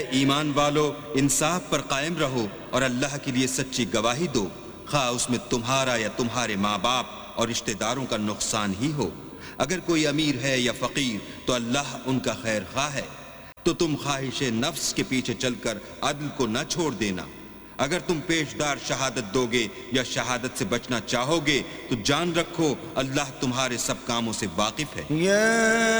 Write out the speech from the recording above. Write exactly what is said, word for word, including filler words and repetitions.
ईमान वालो, इंसाफ पर कायम रहो और अल्लाह के लिए सच्ची गवाही दो, खा उसमें तुम्हारा या तुम्हारे माँ बाप और रिश्तेदारों का नुकसान ही हो। अगर कोई अमीर है या फकीर तो अल्लाह उनका खैर खा है। तो तुम ख्वाहिश नफ्स के पीछे चलकर अदल को न छोड़ देना। अगर तुम पेशदार शहादत दोगे या शहादत से बचना चाहोगे तो जान रखो अल्लाह तुम्हारे सब कामों से वाकिफ है।